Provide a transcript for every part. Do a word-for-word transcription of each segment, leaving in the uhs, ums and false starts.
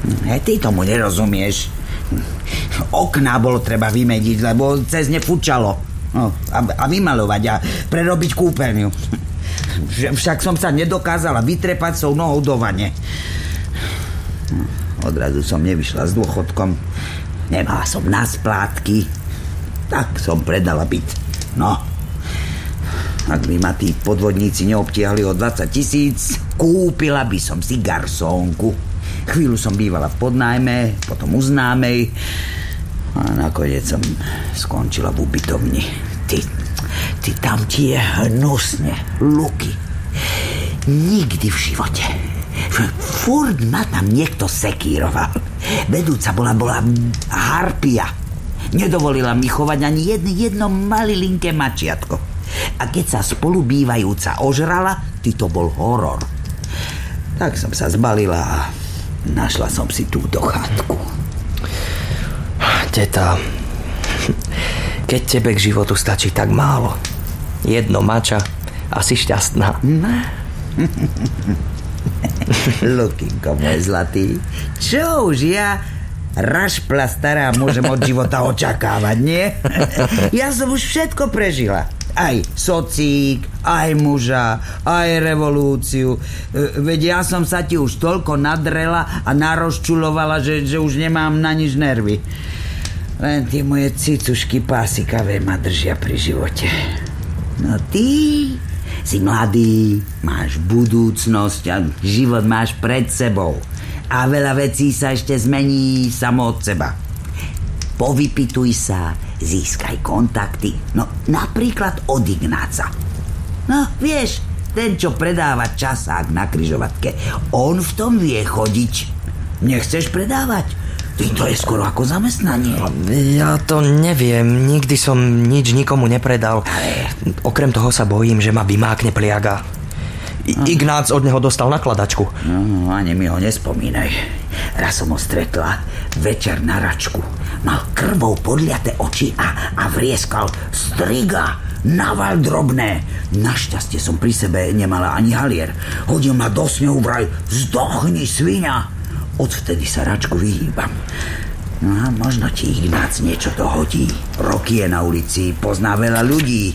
He, ty tomu nerozumieš. Okná bolo treba vymediť, lebo cez ne fučalo. No, a, a vymalovať a prerobiť kúpeľňu. Však som sa nedokázala vytrepať sou nohou do vane. Odrazu som nevyšla s dôchodkom. Nemala som na splátky. Tak som predala byt. No, ak by ma tí podvodníci neobtiahli o dvadsať tisíc, kúpila by som si garsónku. Chvíľu som bývala v podnájme, potom u známej a nakoniec som skončila v ubytovni. Ty, ty tam tie hnusne, Luky. Nikdy v živote. Furt ma tam niekto sekíroval. Vedúca bola, bola harpia. Nedovolila mi chovať ani jedno, jedno malilinké mačiatko. A keď sa spolubývajúca ožrala, ty to bol horor. Tak som sa zbalila a našla som si túto chatku. Teta, keď tebe k životu stačí tak málo, jedno mača a si šťastná. Lukinko môj zlatý, čo už ja, rašpla stará, môžem od života očakávať, nie? Ja som už všetko prežila. Aj socík, aj muža, aj revolúciu. Veď ja som sa ti už toľko nadrela a narozčulovala, že, že už nemám na nič nervy. Len tie moje cicušky pásikavé ma držia pri živote. No ty si mladý, máš budúcnosť a život máš pred sebou. A veľa vecí sa ešte zmení samo od seba. Povypituj sa, získaj kontakty. No, napríklad od Ignáca. No, vieš, ten, čo predáva časák na križovatke, on v tom vie chodiť. Nechceš predávať? Ty, to je skoro ako zamestnanie. Ja to neviem, nikdy som nič nikomu nepredal. Ale... Okrem toho sa bojím, že ma vymákne pliaga. I- Ignác od neho dostal nakladačku. No, ani mi ho nespomínaj. Raz som ho stretla večer na račku. Mal krvou podliate oči a, a vrieskal: striga, naval drobné. Našťastie som pri sebe nemala ani halier. Hodil ma do snehu, vraj: zdochni, sviňa. Odvtedy sa račku vyhýbam. No a možno ti Ignác niečo to hodí. Roky je na ulici, pozná veľa ľudí.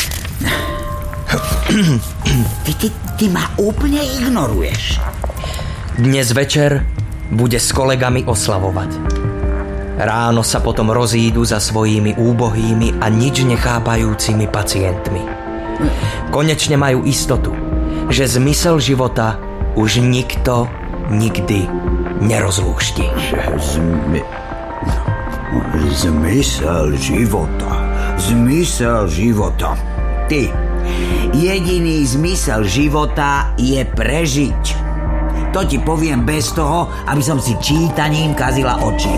Ty, ty, ty ma úplne ignoruješ. Dnes večer bude s kolegami oslavovať. Ráno sa potom rozídu za svojimi úbohými a nič nechápajúcimi pacientmi. Konečne majú istotu, že zmysel života už nikto nikdy nerozlúšti. Zmy... Zmysel života. Zmysel života. Ty, jediný zmysel života je prežiť. To ti poviem bez toho, aby som si čítaním kazila oči.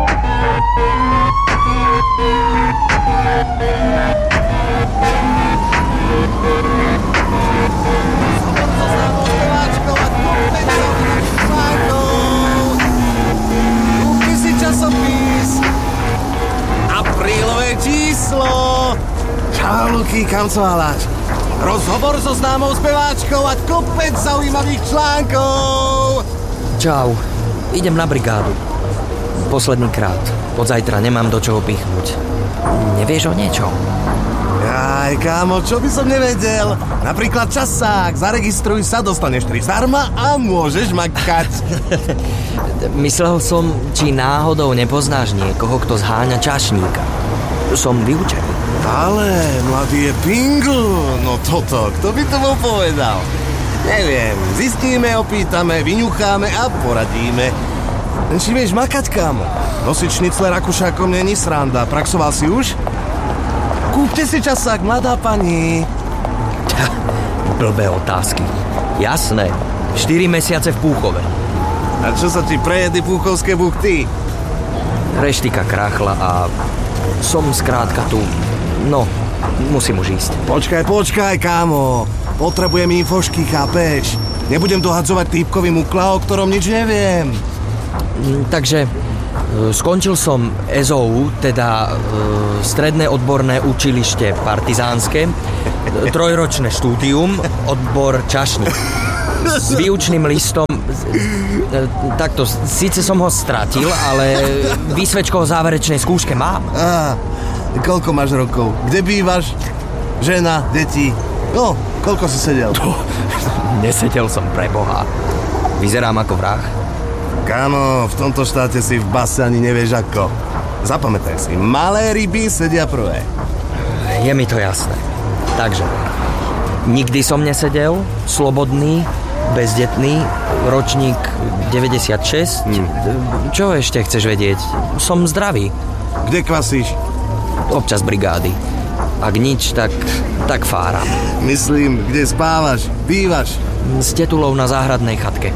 Kúpni si časopis. Aprílové číslo. Čau, Luky, kam sa hľadáš? Rozhovor so známou speváčkou a kopec zaujímavých článkov. Čau, idem na brigádu. Posledný krát. Od zajtra nemám do čoho pichnúť. Nevieš o niečom? Jaj, kámo, čo by som nevedel? Napríklad časák. Zaregistruj sa, dostaneš tri zdarma a môžeš makať. Myslel som, či náhodou nepoznáš niekoho, kto zháňa čašníka. Som vyučený. Ale, mladý je pingl. No toto, kto by to bol povedal? Neviem, zistíme, opýtame, vyňucháme a poradíme. Či vieš makať, kámo? Nosiť šnicle Rakušákom není sranda. Praxoval si už? Kúpte si časák, mladá pani. Blbé otázky. Jasné, štyri mesiace v Púchove. A čo sa ti prejedy púchovské buchty? Reštika kráchla a som skrátka tu. No, musím už ísť. Počkaj, počkaj, kámo. Potrebujem infošky, chápeš? Nebudem dohadzovať týpkovi mukla, o ktorom nič neviem. Takže skončil som es ó ú, teda e, Stredné odborné učilište partizánske, trojročné štúdium, odbor čašník. S výučným listom. Takto, síce som ho stratil, ale výsvedčko o záverečnej skúške mám. Á, koľko máš rokov? Kde bývaš? Žena, deti? No, koľko si sedel? Nesedel som, pre Boha. Vyzerám ako vrah. Kámo, v tomto štáte si v base ani nevieš ako. Zapamätaj si, malé ryby sedia prvé. Je mi to jasné. Takže, nikdy som nesedel, slobodný, bezdetný, ročník deväťdesiatšesť. Hmm. Čo ešte chceš vedieť? Som zdravý. Kde kvasíš? Občas brigády. Ak nič, tak, tak fáram. Myslím, kde spávaš, bývaš? S tetulou na záhradnej chatke.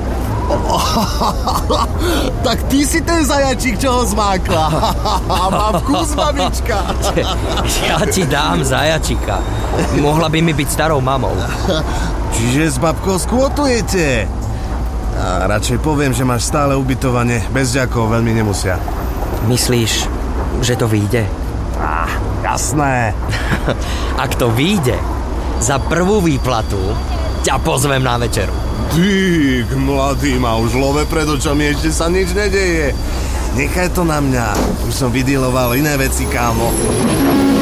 Tak ty si ten zajačík, čo ho zmákla. Mám vkus, babička. Ja ti dám zajačika. Mohla by mi byť starou mamou. Čiže s babkou skvotujete. A radšej poviem, že máš stále ubytovanie. Bez ďakov veľmi nemusia. Myslíš, že to vyjde? Ah, jasné. Ak to vyjde, za prvú výplatu ťa pozvem na večeru. Dík, mladý, má už love pred očami, ešte sa nič nedeje. Nechaj to na mňa. Už som vydýloval iné veci, kámo.